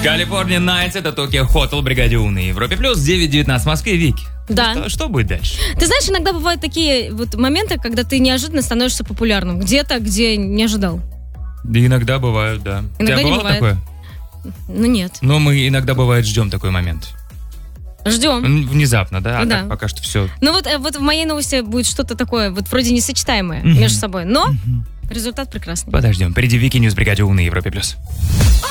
Калифорния Найтс, это Токио Хотел, бригаде У на Европе Плюс, 9:19 в Москве. Вики, Да. что будет дальше? Ты знаешь, иногда бывают такие вот моменты, когда ты неожиданно становишься популярным. Где-то, где не ожидал. Да, иногда бывают, да. Иногда У тебя не бывало бывает. такое? Ну нет. Но мы иногда, бывает, ждем такой момент. Ждем. Внезапно, да? А Да. так пока что все. Ну вот в моей новости будет что-то такое, вот вроде несочетаемое между собой. Но результат прекрасный. Подождем. Впереди Вики Ньюс, бригаде У на Европе Плюс.